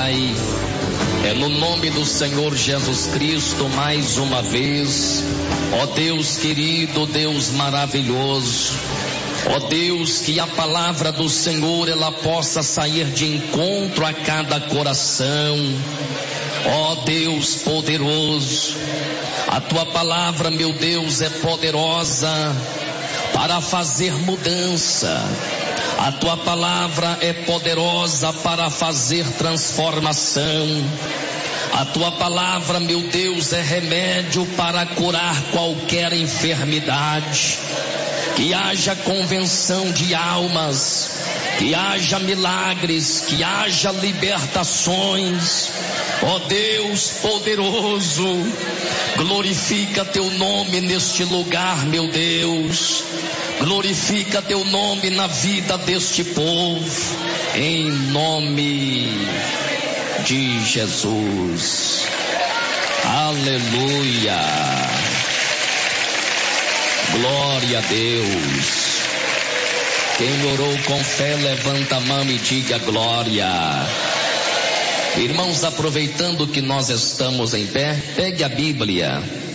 Pai, é no nome do Senhor Jesus Cristo mais uma vez, ó Deus querido, Deus maravilhoso, ó Deus, que a palavra do Senhor ela possa sair de encontro a cada coração. Ó Deus poderoso, a tua palavra, meu Deus, é poderosa para fazer mudança. A tua palavra é poderosa para fazer transformação. A tua palavra, meu Deus, é remédio para curar qualquer enfermidade. Que haja convenção de almas, que haja milagres, que haja libertações. Ó Deus poderoso, glorifica teu nome neste lugar, meu Deus. Glorifica teu nome na vida deste povo, em nome de Jesus. Aleluia. Glória a Deus. Quem orou com fé, levanta a mão e diga glória. Irmãos, aproveitando que nós estamos em pé, pegue a Bíblia